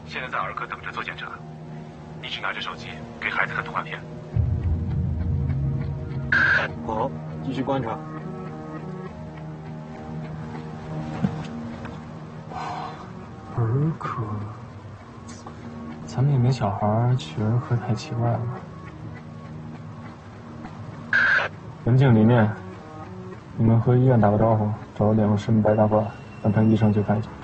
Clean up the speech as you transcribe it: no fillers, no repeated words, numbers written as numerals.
现在在儿科等着做检查，你去拿着手机给孩子看动画片。 好，继续观察。儿科，咱们也没小孩去儿科，太奇怪了。文静、李念，你们和医院打个招呼，找2个深白大褂，反正医生去看一下。